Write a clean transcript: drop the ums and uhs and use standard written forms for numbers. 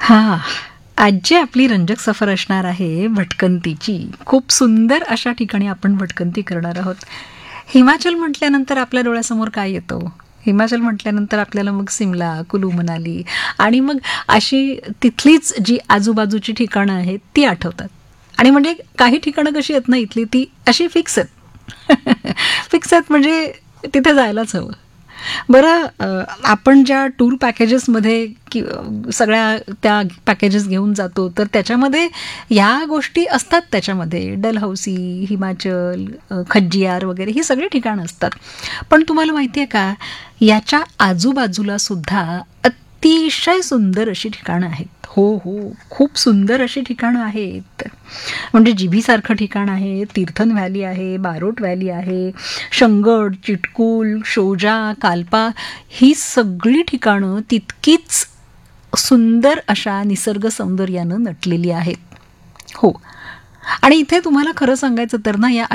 हां. आजची आपली रंजक सफर असणार आहे भटकंतीची. खूप सुंदर अशा ठिकाणी आपण भटकंती करणार आहोत. हिमाचल म्हटल्यानंतर आपल्या डोळ्यासमोर काय येतं? हिमाचल म्हटल्यानंतर आपल्याला मग सिमला, कुलू मनाली आणि मग अशी तिथलीच जी आजूबाजूची ठिकाणं आहेत ती आठवतात. आणि म्हणजे काही ठिकाणं कशी आहेत ना इथली ती अशी फिक्स आहेत. फिक्स आहेत म्हणजे तिथे जायलाच हवं. बरं आपण ज्या टूर पॅकेजेसमध्ये सगळ्या त्या पॅकेजेस घेऊन जातो तर त्याच्यामध्ये ह्या गोष्टी असतात त्याच्यामध्ये डलहौसी, हिमाचल, खज्जियार वगैरे ही सगळी ठिकाणं असतात. पण तुम्हाला माहिती आहे का याच्या आजूबाजूला सुद्धा अतिशय सुंदर अशी ठिकाणं आहेत. हो हो, खूप सुंदर अशी ठिकाणं आहेत. म्हणजे जिभीसारखं ठिकाण आहे, तीर्थन व्हॅली आहे, बारोट व्हॅली आहे, शंगड, चिटकुल, शोजा, काल्पा ही सगळी ठिकाणं तितकीच सुंदर अशा निसर्ग सौंदर्यानं नटलेली आहेत. हो. आणि इथे तुम्हाला खरं सांगायचं तर ना या